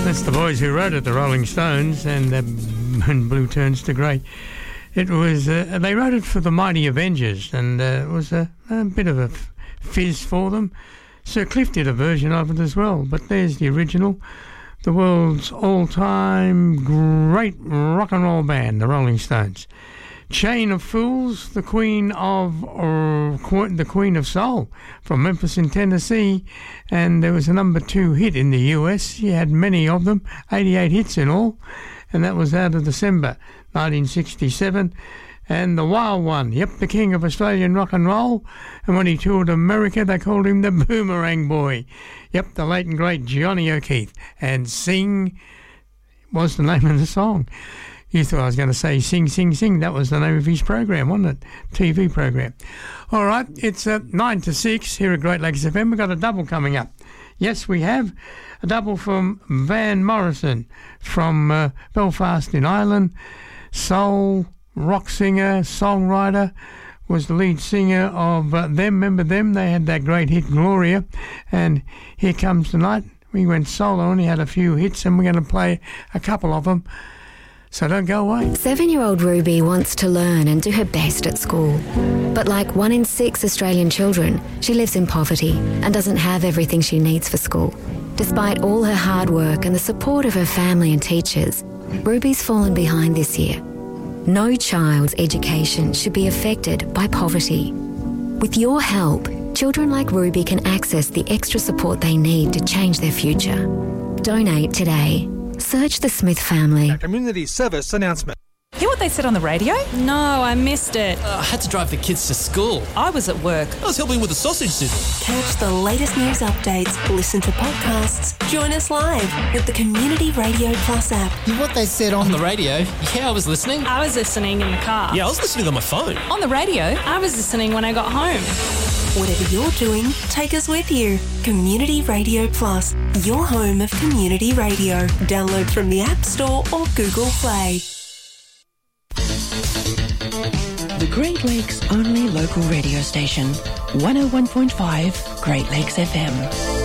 That's the boys who wrote it, the Rolling Stones, and when blue turns to grey. It was they wrote it for the Mighty Avengers, and it was a bit of a fizz for them. Sir Cliff did a version of it as well, but there's the original, the world's all-time great rock and roll band, the Rolling Stones. Chain of Fools, the Queen of Soul, from Memphis in Tennessee, and there was a number 2 hit in the US. She had many of them, 88 hits in all, and that was out of December 1967. And the Wild One, yep, the king of Australian rock and roll, and when he toured America they called him the Boomerang Boy. Yep, the late and great Johnny O'Keefe, and Sing was the name of the song. You thought I was going to say Sing, Sing, Sing. That was the name of his program, wasn't it? TV program. All right, it's 9 to 6 here at Great Lakes FM. We've got a double coming up. Yes, we have a double from Van Morrison from Belfast in Ireland. Soul, rock singer, songwriter, was the lead singer of them. Remember them? They had that great hit Gloria. And Here Comes the Night. We went solo and he had a few hits, and we're going to play a couple of them. So don't go away. 7-year-old Ruby wants to learn and do her best at school. But like 1 in 6 Australian children, she lives in poverty and doesn't have everything she needs for school. Despite all her hard work and the support of her family and teachers, Ruby's fallen behind this year. No child's education should be affected by poverty. With your help, children like Ruby can access the extra support they need to change their future. Donate today. Search the Smith family. A community service announcement. Hear what they said on the radio? No, I missed it. I had to drive the kids to school. I was at work. I was helping with the sausage sizzle. Catch the latest news updates, listen to podcasts, join us live with the Community Radio Plus app. Hear what they said on the radio? Yeah, I was listening. I was listening in the car. Yeah, I was listening on my phone. On the radio? I was listening when I got home. Whatever you're doing, take us with you. Community Radio Plus, your home of community radio. Download from the App Store or Google Play. The Great Lakes' only local radio station, 101.5 Great Lakes FM.